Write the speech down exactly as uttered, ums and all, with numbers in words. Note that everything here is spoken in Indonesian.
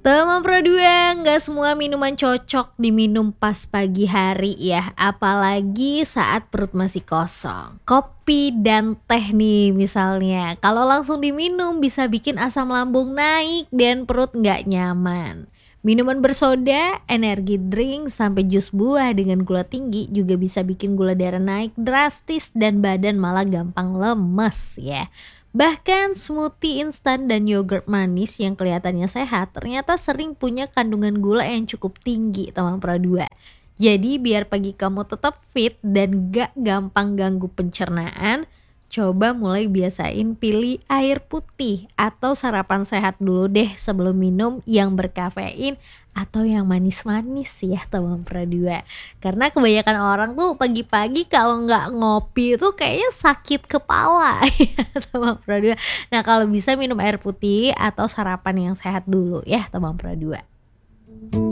Teman Pro dua, nggak semua minuman cocok diminum pas pagi hari ya, apalagi saat perut masih kosong. Kopi dan teh nih misalnya, kalau langsung diminum bisa bikin asam lambung naik dan perut nggak nyaman. Minuman bersoda, energi drink, sampai jus buah dengan gula tinggi juga bisa bikin gula darah naik drastis dan badan malah gampang lemes ya. Bahkan smoothie instan dan yogurt manis yang kelihatannya sehat ternyata sering punya kandungan gula yang cukup tinggi teman Pro dua. Jadi biar pagi kamu tetap fit dan gak gampang ganggu pencernaan, coba mulai biasain pilih air putih atau sarapan sehat dulu deh sebelum minum yang berkafein atau yang manis-manis ya teman Pro dua. Karena kebanyakan orang tuh pagi-pagi kalau nggak ngopi itu kayaknya sakit kepala ya teman Pro dua. Nah kalau bisa minum air putih atau sarapan yang sehat dulu ya teman Pro dua.